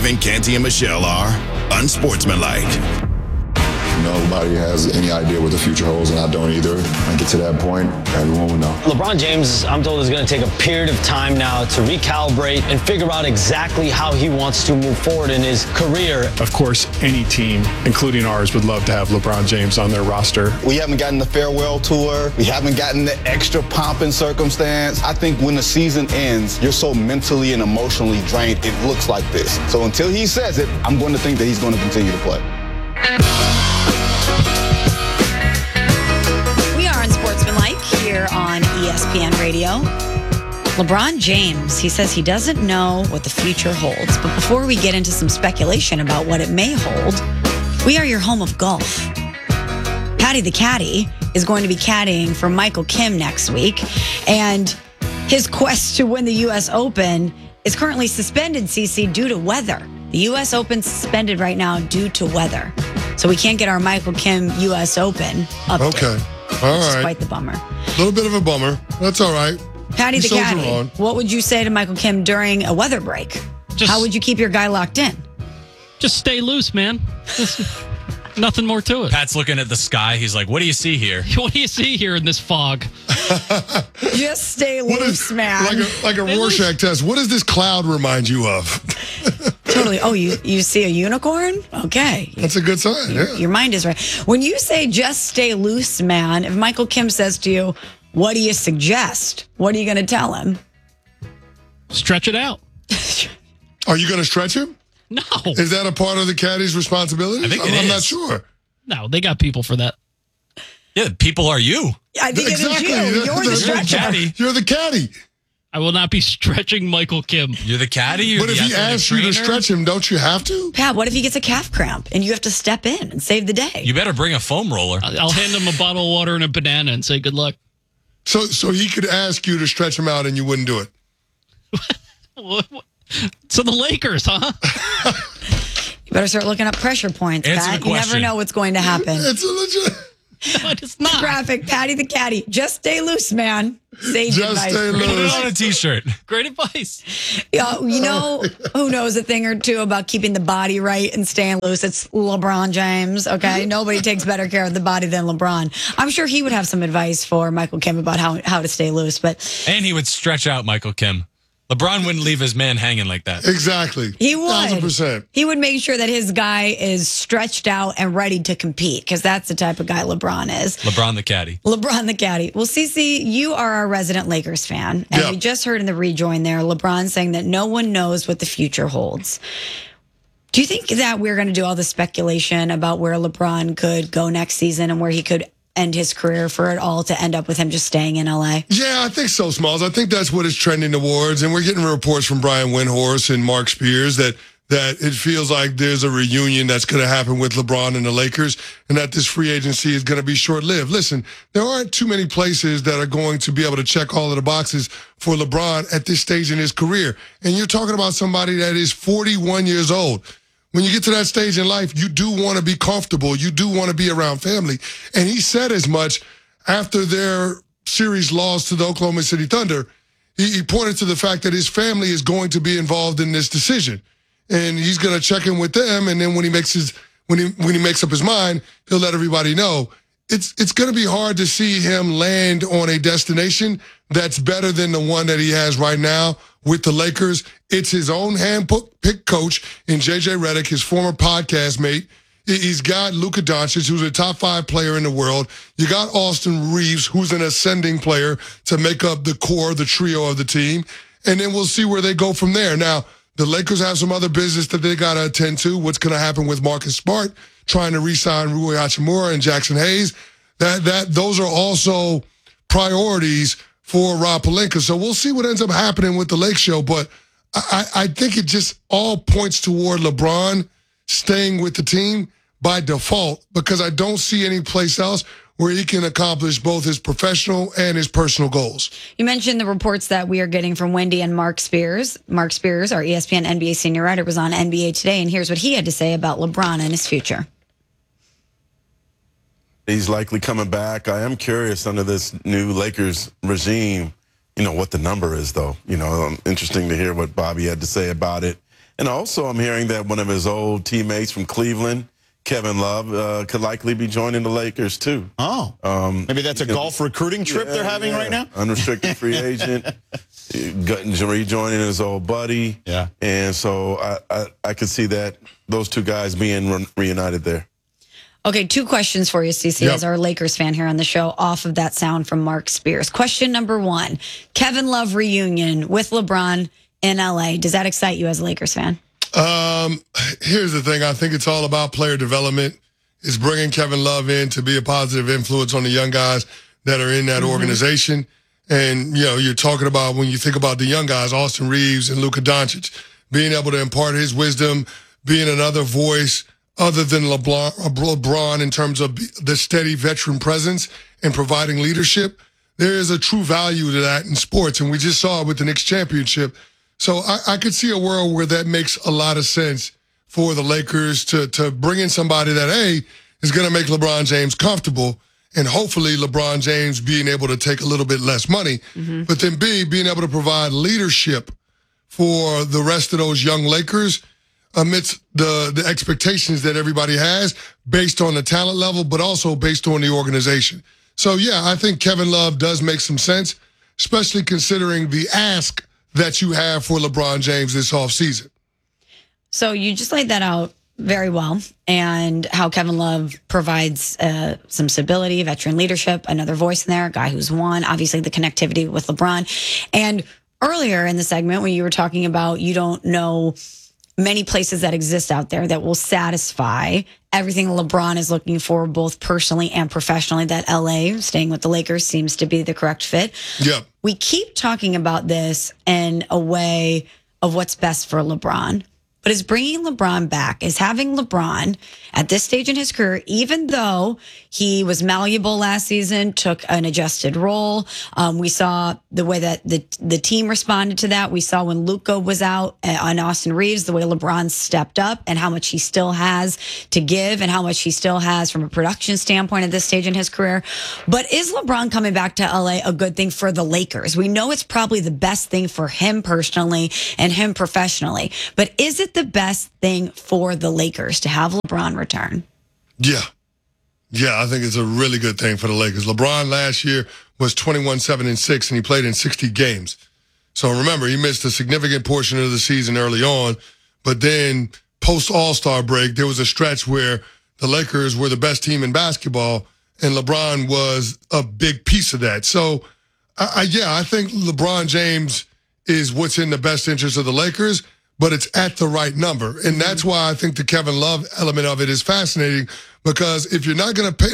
Evan, Canty, and Michelle are unsportsmanlike. Nobody has any idea what the future holds, and I don't either. When I get to that point, everyone will know. LeBron James, I'm told, is going to take a period of time now to recalibrate and figure out exactly how he wants to move forward in his career. Of course, any team, including ours, would love to have LeBron James on their roster. We haven't gotten the farewell tour. We haven't gotten the extra pomp and circumstance. I think when the season ends, you're so mentally and emotionally drained, it looks like this. So until he says it, I'm going to think that he's going to continue to play. Unsportsmanlike here on ESPN Radio. LeBron James, he says he doesn't know what the future holds. But before we get into some speculation about what it may hold, we are your home of golf. Patty the Caddy is going to be caddying for Michael Kim next week. And his quest to win the U.S. Open is currently suspended, CC, due to weather. The U.S. Open suspended right now due to weather. So we can't get our Michael Kim U.S. Open update. Okay. All right. Quite the bummer. A little bit of a bummer. That's all right. Patty the Caddy, what would you say to Michael Kim during a weather break? How would you keep your guy locked in? Just stay loose, man. Nothing more to it. Pat's looking at the sky. He's like, what do you see here? What do you see here in this fog? Just stay loose, man. Like a Rorschach test. What does this cloud remind you of? Totally. Oh, you see a unicorn? Okay. That's a good sign. Your mind is right. When you say just stay loose, man, if Michael Kim says to you, what do you suggest? What are you going to tell him? Stretch it out. Are you going to stretch him? No. Is that a part of the caddy's responsibility? I think I'm not sure. No, they got people for that. Yeah, people are you. I think exactly. It is you. You're the stretcher. You're the caddy. I will not be stretching Michael Kim. You're the caddy? But if he asks you to stretch him, don't you have to? Pat, what if he gets a calf cramp and you have to step in and save the day? You better bring a foam roller. I'll hand him a bottle of water and a banana and say good luck. So he could ask you to stretch him out and you wouldn't do it? So the Lakers, huh? You better start looking up pressure points, Pat. You never know what's going to happen. It's a legit... No, it is not. Graphic, Patty the Caddy. Just stay loose, man. Sage Just advice. stay loose. Put it on a t-shirt. Great advice. You know who knows a thing or two about keeping the body right and staying loose? It's LeBron James, okay? Nobody takes better care of the body than LeBron. I'm sure he would have some advice for Michael Kim about how to stay loose. And he would stretch out Michael Kim. LeBron wouldn't leave his man hanging like that. Exactly. He would. 1,000%. He would make sure that his guy is stretched out and ready to compete because that's the type of guy LeBron is. LeBron the caddy. LeBron the caddy. Well, CC, you are our resident Lakers fan. And we just heard in the rejoin there, LeBron saying that no one knows what the future holds. Do you think that we're going to do all the speculation about where LeBron could go next season and where he could end his career for it all to end up with him just staying in LA? Yeah, I think so, Smalls. I think that's what it's trending towards. And we're getting reports from Brian Windhorst and Mark Spears that it feels like there's a reunion that's going to happen with LeBron and the Lakers and that this free agency is going to be short-lived. Listen, there aren't too many places that are going to be able to check all of the boxes for LeBron at this stage in his career. And you're talking about somebody that is 41 years old. When you get to that stage in life, you do want to be comfortable. You do want to be around family. And he said as much after their series loss to the Oklahoma City Thunder. He pointed to the fact that his family is going to be involved in this decision. And he's going to check in with them. And then when he makes up his mind, he'll let everybody know. It's going to be hard to see him land on a destination that's better than the one that he has right now with the Lakers. It's his own hand-picked coach in J.J. Redick, his former podcast mate. He's got Luka Doncic, who's a top 5 player in the world. You got Austin Reeves, who's an ascending player to make up the core, the trio of the team. And then we'll see where they go from there. Now, the Lakers have some other business that they got to attend to. What's going to happen with Marcus Smart, trying to re-sign Rui Hachimura and Jackson Hayes. Those are also priorities for Rob Pelinka. So we'll see what ends up happening with the Lake Show. But I think it just all points toward LeBron staying with the team by default, because I don't see any place else where he can accomplish both his professional and his personal goals. You mentioned the reports that we are getting from Wendy and Mark Spears. Mark Spears, our ESPN NBA senior writer, was on NBA Today, and here's what he had to say about LeBron and his future. He's likely coming back. I am curious under this new Lakers regime, what the number is, though. Interesting to hear what Bobby had to say about it. And also, I'm hearing that one of his old teammates from Cleveland, Kevin Love, could likely be joining the Lakers, too. Oh. Maybe that's a golf recruiting trip they're having right now? Unrestricted free agent. Rejoining his old buddy. Yeah. And so I could see that those two guys being reunited there. Okay, 2 questions for you, CC, as our Lakers fan here on the show, off of that sound from Mark Spears. Question number 1, Kevin Love reunion with LeBron in LA. Does that excite you as a Lakers fan? Here's the thing. I think it's all about player development. It's bringing Kevin Love in to be a positive influence on the young guys that are in that organization. And, you know, you're talking about, when you think about the young guys, Austin Reeves and Luka Doncic, being able to impart his wisdom, being another voice other than LeBron in terms of the steady veteran presence and providing leadership. There is a true value to that in sports, and we just saw it with the Knicks championship. So I could see a world where that makes a lot of sense for the Lakers to bring in somebody that, A, is going to make LeBron James comfortable, and hopefully LeBron James being able to take a little bit less money, but then B, being able to provide leadership for the rest of those young Lakers amidst the expectations that everybody has based on the talent level, but also based on the organization. So, yeah, I think Kevin Love does make some sense, especially considering the ask that you have for LeBron James this offseason. So you just laid that out very well, and how Kevin Love provides some stability, veteran leadership, another voice in there, a guy who's won, obviously the connectivity with LeBron. And earlier in the segment when you were talking about you don't know many places that exist out there that will satisfy everything LeBron is looking for, both personally and professionally, that LA, staying with the Lakers, seems to be the correct fit. Yeah. We keep talking about this in a way of what's best for LeBron. But is bringing LeBron back, is having LeBron at this stage in his career, even though he was malleable last season, took an adjusted role. We saw the way that the team responded to that. We saw when Luka was out on Austin Reeves, the way LeBron stepped up and how much he still has to give and how much he still has from a production standpoint at this stage in his career. But is LeBron coming back to LA a good thing for the Lakers? We know it's probably the best thing for him personally and him professionally. But is it the best thing for the Lakers to have LeBron return? Yeah. Yeah, I think it's a really good thing for the Lakers. LeBron last year was 21-7-6, and he played in 60 games. So remember, he missed a significant portion of the season early on, but then post-All-Star break, there was a stretch where the Lakers were the best team in basketball, and LeBron was a big piece of that. So, I think LeBron James is what's in the best interest of the Lakers, but it's at the right number. And that's why I think the Kevin Love element of it is fascinating, because if you're not going to pay